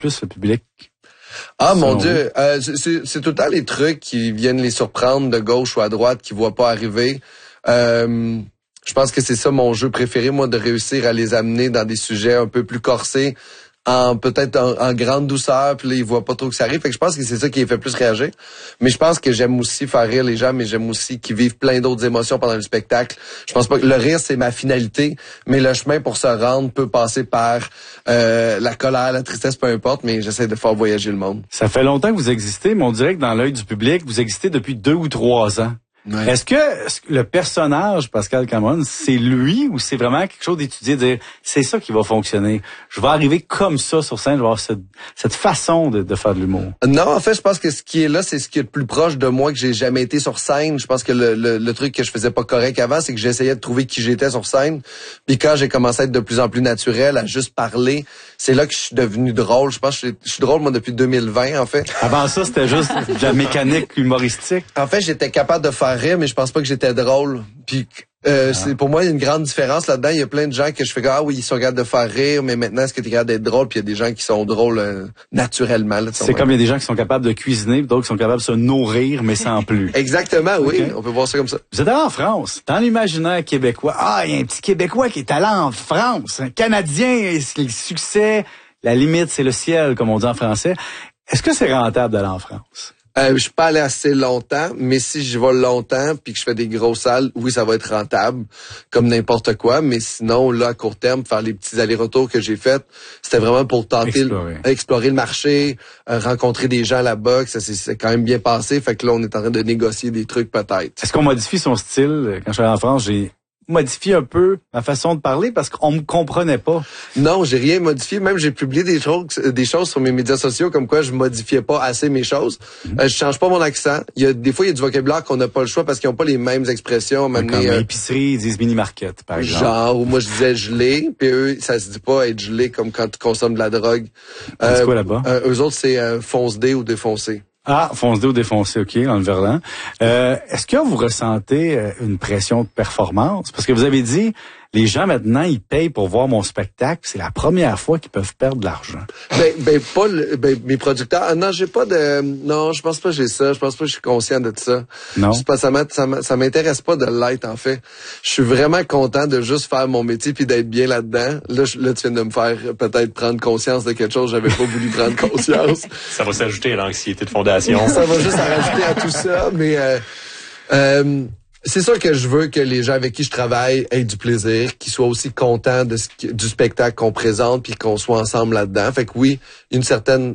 plus le public? Ah, mon Dieu, c'est tout le temps les trucs qui viennent les surprendre de gauche ou à droite, qu'ils voient pas arriver. Je pense que c'est ça mon jeu préféré, moi, de réussir à les amener dans des sujets un peu plus corsés, peut-être en grande douceur, puis là, ils voient pas trop que ça arrive. Fait que je pense que c'est ça qui les fait plus réagir. Mais je pense que j'aime aussi faire rire les gens, mais j'aime aussi qu'ils vivent plein d'autres émotions pendant le spectacle. Je pense pas que le rire, c'est ma finalité, mais le chemin pour se rendre peut passer par la colère, la tristesse, peu importe, mais j'essaie de faire voyager le monde. Ça fait longtemps que vous existez, mais on dirait que dans l'œil du public, vous existez depuis 2 ou 3 ans. Ouais. Est-ce que le personnage, Pascal Cameron, c'est lui ou c'est vraiment quelque chose d'étudié, de dire c'est ça qui va fonctionner? Je vais arriver comme ça sur scène, je vais avoir cette façon de faire de l'humour. Non, en fait, je pense que ce qui est là, c'est ce qui est le plus proche de moi que j'ai jamais été sur scène. Je pense que le truc que je faisais pas correct avant, c'est que j'essayais de trouver qui j'étais sur scène. Puis quand j'ai commencé à être de plus en plus naturel, à juste parler, c'est là que je suis devenu drôle. Je pense que je suis drôle, moi, depuis 2020, en fait. Avant ça, c'était juste de la mécanique humoristique. En fait, j'étais capable de faire rire, mais je pense pas que j'étais drôle. Puis c'est pour moi il y a une grande différence là-dedans. Il y a plein de gens que je fais oui, ils sont capables de faire rire, mais maintenant est-ce que tu es capable d'être drôle? Puis il y a des gens qui sont drôles naturellement. Là, c'est comme il y a des gens qui sont capables de cuisiner, d'autres qui sont capables de se nourrir, mais sans plus. Exactement, oui. Okay. On peut voir ça comme ça. Vous êtes allé en France, dans l'imaginaire québécois. Ah, il y a un petit Québécois qui est allé en France, un Canadien, le succès, la limite c'est le ciel, comme on dit en français. Est-ce que c'est rentable d'aller en France? Je suis pas allé assez longtemps, mais si je vais longtemps puis que je fais des grosses salles, oui, ça va être rentable, comme n'importe quoi. Mais sinon, là, à court terme, faire les petits allers-retours que j'ai faits, c'était vraiment pour tenter explorer le marché, rencontrer des gens là-bas, que ça c'est quand même bien passé. Fait que là, on est en train de négocier des trucs peut-être. Est-ce qu'on modifie son style? Quand je suis allé en France, j'ai modifié un peu ma façon de parler parce qu'on me comprenait pas. Non, j'ai rien modifié. Même j'ai publié des choses sur mes médias sociaux comme quoi je modifiais pas assez mes choses. Je change pas mon accent. Des fois il y a du vocabulaire qu'on n'a pas le choix parce qu'ils ont pas les mêmes expressions. Comme épicerie, ils disent mini market par exemple. Genre où moi je disais gelé, puis eux ça se dit pas être gelé comme quand tu consommes de la drogue. C'est quoi là-bas? Eux autres c'est fonce-dé ou défoncé. Ah, fonce-dé ou défoncé, OK, dans le verlan. Est-ce que vous ressentez une pression de performance? Parce que vous avez dit, les gens maintenant, ils payent pour voir mon spectacle. C'est la première fois qu'ils peuvent perdre de l'argent. Mes producteurs, non, j'ai pas de, non, je pense pas que j'ai ça. Je pense pas que je suis conscient de ça. Non. C'est pas, ça m'intéresse pas de l'être, en fait. Je suis vraiment content de juste faire mon métier puis d'être bien là-dedans. Là, tu viens de me faire peut-être prendre conscience de quelque chose. J'avais pas voulu prendre conscience. Ça va s'ajouter à l'anxiété de fondation. Ça va juste rajouter à tout ça, mais, c'est sûr que je veux que les gens avec qui je travaille aient du plaisir, qu'ils soient aussi contents du spectacle qu'on présente puis qu'on soit ensemble là-dedans. Fait que oui, un certain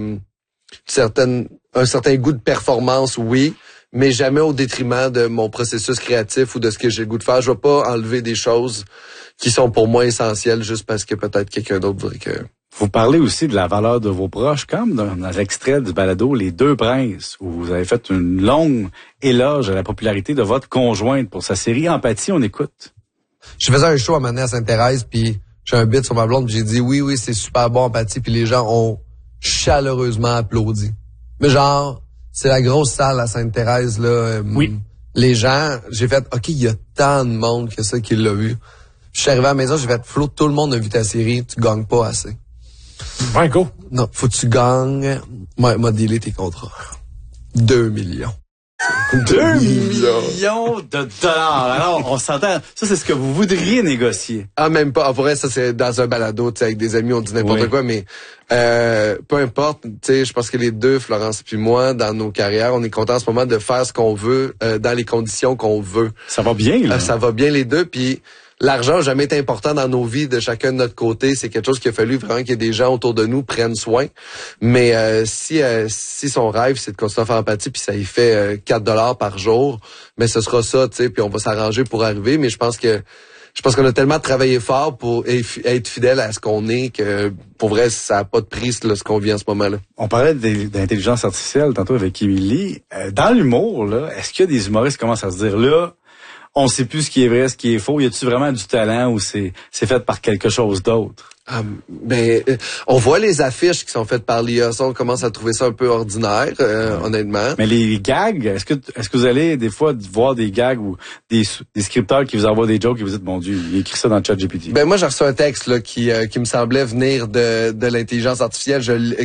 goût de performance, oui, mais jamais au détriment de mon processus créatif ou de ce que j'ai le goût de faire. Je vais pas enlever des choses qui sont pour moi essentielles juste parce que peut-être quelqu'un d'autre voudrait que... Vous parlez aussi de la valeur de vos proches, comme dans l'extrait du balado Les Deux Princes, où vous avez fait une longue éloge à la popularité de votre conjointe pour sa série Empathie. On écoute. Je faisais un show à Mané à Sainte-Thérèse, puis j'ai un bit sur ma blonde, puis j'ai dit oui, c'est super bon Empathie, puis les gens ont chaleureusement applaudi. Mais genre, c'est la grosse salle à Sainte-Thérèse, là. Oui. Les gens, j'ai fait, OK, il y a tant de monde que ça qui l'a vu. Je suis arrivé à la maison, j'ai fait, Flo, tout le monde a vu ta série, tu gagnes pas assez. Ouais, go. Non, faut que tu gagnes. M'a dealé tes contrats. 2 millions. 2 millions de dollars. Alors, on s'entend. Ça, c'est ce que vous voudriez négocier. Ah, même pas. En vrai, ça, c'est dans un balado, tu sais, avec des amis, on dit n'importe quoi, mais peu importe, tu sais, je pense que les deux, Florence puis moi, dans nos carrières, on est contents en ce moment de faire ce qu'on veut, dans les conditions qu'on veut. Ça va bien, là. Ça va bien les deux, puis l'argent n'a jamais été important dans nos vies de chacun de notre côté. C'est quelque chose qu'il a fallu vraiment que des gens autour de nous prennent soin. Mais si son rêve, c'est de continuer à faire Empathie, puis ça y fait $4 par jour, mais ce sera ça, tu sais, puis on va s'arranger pour arriver. Mais je pense qu'on a tellement travaillé fort pour être fidèle à ce qu'on est que, pour vrai, ça n'a pas de prix, là, ce qu'on vit en ce moment-là. On parlait d'intelligence artificielle tantôt avec Émilie. Dans l'humour, là, est-ce qu'il y a des humoristes qui commencent à se dire, là, on sait plus ce qui est vrai, ce qui est faux. Y a-tu vraiment du talent ou c'est fait par quelque chose d'autre? On voit les affiches qui sont faites par l'IA, on commence à trouver ça un peu ordinaire, honnêtement. Mais les gags, est-ce que vous allez des fois voir des gags ou des scripteurs qui vous envoient des jokes et vous dites, mon Dieu, il écrit ça dans le chat GPT? Moi, j'ai reçu un texte là qui me semblait venir de l'intelligence artificielle.